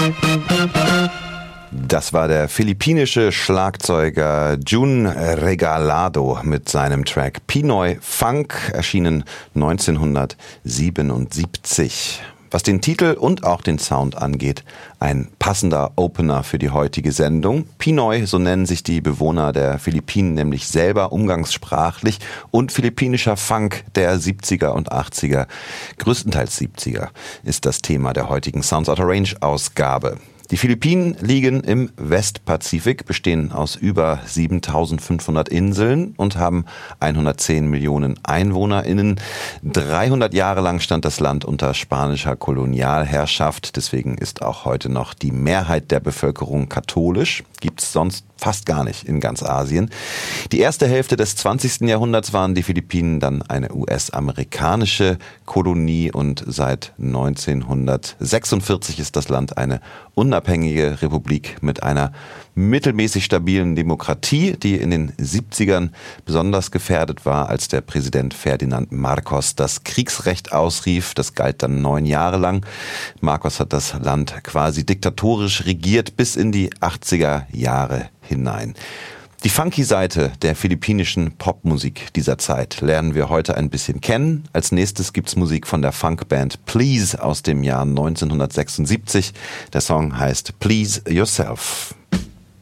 Das war der philippinische Schlagzeuger Jun Regalado mit seinem Track Pinoy Funk, erschienen 1977. Was den Titel und auch den Sound angeht, ein passender Opener für die heutige Sendung. Pinoy, so nennen sich die Bewohner der Philippinen nämlich selber umgangssprachlich, und philippinischer Funk der 70er und 80er, größtenteils 70er, ist das Thema der heutigen Sounds Out of Range Ausgabe. Die Philippinen liegen im Westpazifik, bestehen aus über 7.500 Inseln und haben 110 Millionen EinwohnerInnen. 300 Jahre lang stand das Land unter spanischer Kolonialherrschaft. Deswegen ist auch heute noch die Mehrheit der Bevölkerung katholisch. Gibt es sonst fast gar nicht in ganz Asien. Die erste Hälfte des 20. Jahrhunderts waren die Philippinen dann eine US-amerikanische Kolonie und seit 1946 ist das Land eine unabhängige Republik mit einer mittelmäßig stabilen Demokratie, die in den 70ern besonders gefährdet war, als der Präsident Ferdinand Marcos das Kriegsrecht ausrief. Das galt dann 9 Jahre lang. Marcos hat das Land quasi diktatorisch regiert bis in die 80er Jahre hinein. Die funky Seite der philippinischen Popmusik dieser Zeit lernen wir heute ein bisschen kennen. Als nächstes gibt's Musik von der Funkband Please aus dem Jahr 1976. Der Song heißt Please Yourself.